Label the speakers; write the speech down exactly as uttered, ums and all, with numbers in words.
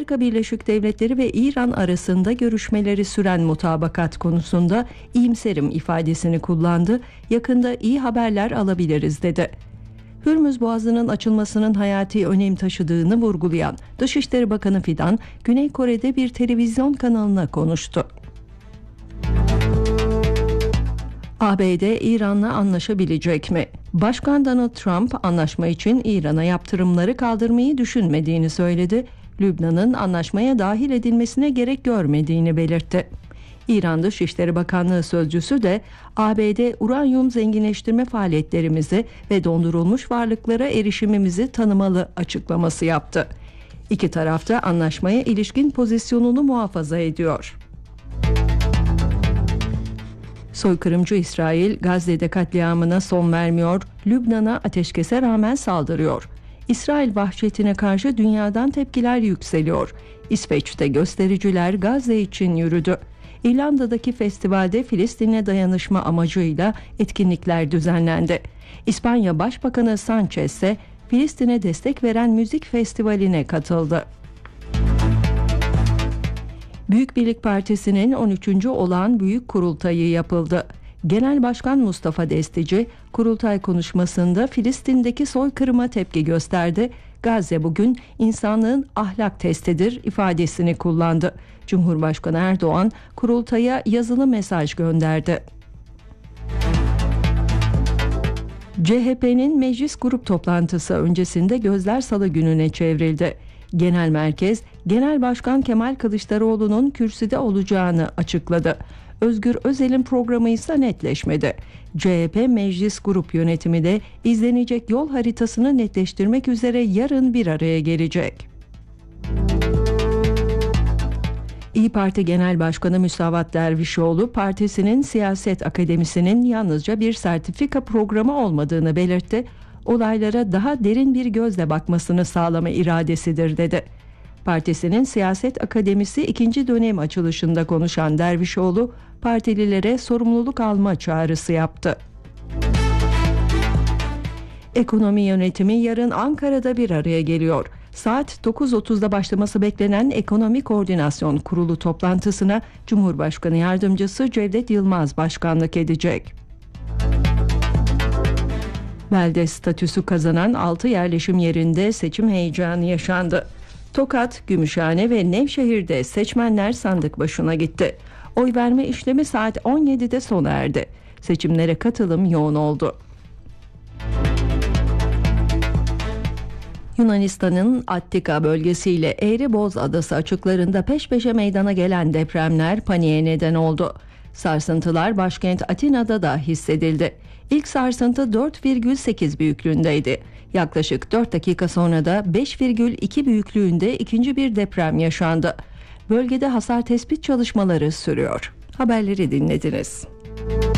Speaker 1: Amerika Birleşik Devletleri ve İran arasında görüşmeleri süren mutabakat konusunda iyimserim ifadesini kullandı. Yakında iyi haberler alabiliriz dedi. Hürmüz Boğazı'nın açılmasının hayati önem taşıdığını vurgulayan Dışişleri Bakanı Fidan, Güney Kore'de bir televizyon kanalına konuştu. A B D İran'la anlaşabilecek mi? Başkan Donald Trump anlaşma için İran'a yaptırımları kaldırmayı düşünmediğini söyledi. Lübnan'ın anlaşmaya dahil edilmesine gerek görmediğini belirtti. İran Dışişleri Bakanlığı sözcüsü de A B D uranyum zenginleştirme faaliyetlerimizi ve dondurulmuş varlıklara erişimimizi tanımalı açıklaması yaptı. İki taraf da anlaşmaya ilişkin pozisyonunu muhafaza ediyor. Soykırımcı İsrail, Gazze'de katliamına son vermiyor, Lübnan'a ateşkese rağmen saldırıyor. İsrail vahşetine karşı dünyadan tepkiler yükseliyor. İsveç'te göstericiler Gazze için yürüdü. İrlanda'daki festivalde Filistin'e dayanışma amacıyla etkinlikler düzenlendi. İspanya Başbakanı Sanchez ise Filistin'e destek veren müzik festivaline katıldı. Büyük Birlik Partisi'nin on üçüncü olağan büyük kurultayı yapıldı. Genel Başkan Mustafa Destici, kurultay konuşmasında Filistin'deki soykırıma tepki gösterdi. Gazze bugün insanlığın ahlak testidir ifadesini kullandı. Cumhurbaşkanı Erdoğan kurultaya yazılı mesaj gönderdi. C H P'nin meclis grup toplantısı öncesinde gözler Salı gününe çevrildi. Genel merkez, Genel Başkan Kemal Kılıçdaroğlu'nun kürsüde olacağını açıkladı. Özgür Özel'in programı ise netleşmedi. C H P Meclis Grup Yönetimi de izlenecek yol haritasını netleştirmek üzere yarın bir araya gelecek. İYİ Parti Genel Başkanı Müsavat Dervişoğlu, partisinin siyaset akademisinin yalnızca bir sertifika programı olmadığını belirtti. Olaylara daha derin bir gözle bakmasını sağlama iradesidir dedi. Partisinin siyaset akademisi ikinci dönem açılışında konuşan Dervişoğlu, partililere sorumluluk alma çağrısı yaptı. Ekonomi yönetimi yarın Ankara'da bir araya geliyor. Saat dokuz otuzda başlaması beklenen Ekonomi Koordinasyon Kurulu toplantısına Cumhurbaşkanı Yardımcısı Cevdet Yılmaz başkanlık edecek. Belde statüsü kazanan altı yerleşim yerinde seçim heyecanı yaşandı. Tokat, Gümüşhane ve Nevşehir'de seçmenler sandık başına gitti. Oy verme işlemi saat on yedide sona erdi. Seçimlere katılım yoğun oldu. Yunanistan'ın Attika bölgesiyle Eğriboz Adası açıklarında peş peşe meydana gelen depremler paniğe neden oldu. Sarsıntılar başkent Atina'da da hissedildi. İlk sarsıntı dört virgül sekiz büyüklüğündeydi. Yaklaşık dört dakika sonra da beş virgül iki büyüklüğünde ikinci bir deprem yaşandı. Bölgede hasar tespit çalışmaları sürüyor. Haberleri dinlediniz.